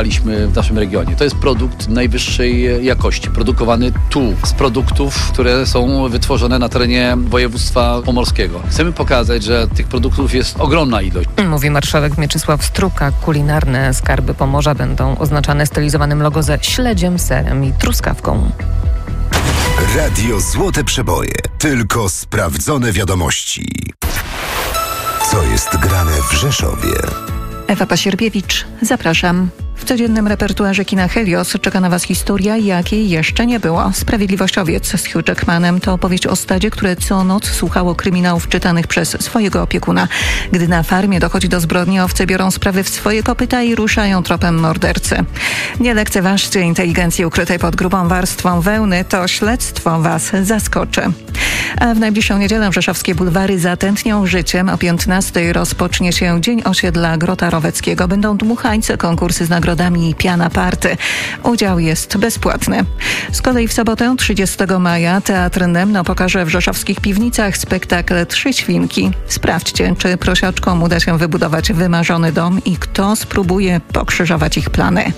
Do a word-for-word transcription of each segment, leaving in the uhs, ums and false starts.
w naszym regionie. To jest produkt najwyższej jakości, produkowany tu, z produktów, które są wytworzone na terenie województwa pomorskiego. Chcemy pokazać, że tych produktów jest ogromna ilość. Mówi marszałek Mieczysław Struka. Kulinarne skarby Pomorza będą oznaczane stylizowanym logo ze śledziem, serem i truskawką. Radio Złote Przeboje. Tylko sprawdzone wiadomości. Co jest grane w Rzeszowie? Ewa Pasierbiewicz, zapraszam. W codziennym repertuarze kina Helios czeka na Was historia, jakiej jeszcze nie było. Sprawiedliwościowiec z Hugh Jackmanem to opowieść o stadzie, które co noc słuchało kryminałów czytanych przez swojego opiekuna. Gdy na farmie dochodzi do zbrodni, owce biorą sprawy w swoje kopyta i ruszają tropem mordercy. Nie lekceważcie inteligencji ukrytej pod grubą warstwą wełny, to śledztwo Was zaskoczy. A w najbliższą niedzielę rzeszowskie bulwary zatętnią życiem. O piętnastej rozpocznie się Dzień Osiedla Grota Roweckiego. Będą dmuchańce, konkursy z nagrodami i piana party. Udział jest bezpłatny. Z kolei w sobotę trzydziestego maja Teatr Nemno pokaże w rzeszowskich piwnicach spektakl Trzy Świnki. Sprawdźcie, czy prosiaczkom uda się wybudować wymarzony dom i kto spróbuje pokrzyżować ich plany.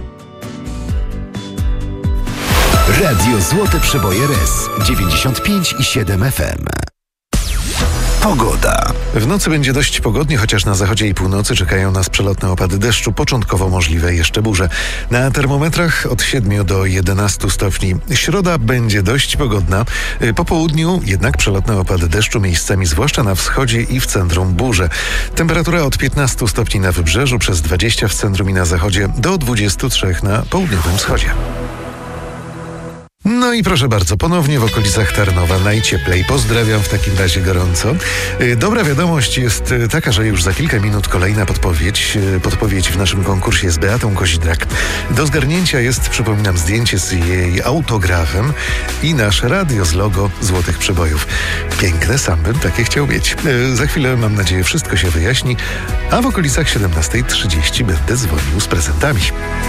Radio Złote Przeboje R E S dziewięćdziesiąt pięć i siedem F M. Pogoda. W nocy będzie dość pogodnie, chociaż na zachodzie i północy czekają nas przelotne opady deszczu, początkowo możliwe jeszcze burze. Na termometrach od siedmiu do jedenastu stopni. Środa będzie dość pogodna. Po południu jednak przelotne opady deszczu, miejscami zwłaszcza na wschodzie i w centrum burze. Temperatura od piętnastu stopni na wybrzeżu, przez dwadzieścia w centrum i na zachodzie, do dwudziestu trzech na południowym wschodzie. No i proszę bardzo, ponownie w okolicach Tarnowa najcieplej. Pozdrawiam w takim razie gorąco. Dobra wiadomość jest taka, że już za kilka minut kolejna podpowiedź. Podpowiedź w naszym konkursie z Beatą Kozidrak. Do zgarnięcia jest, przypominam, zdjęcie z jej autografem i nasze radio z logo Złotych Przebojów. Piękne, sam bym takie chciał mieć. Za chwilę, mam nadzieję, wszystko się wyjaśni, a w okolicach siedemnastej trzydzieści będę dzwonił z prezentami.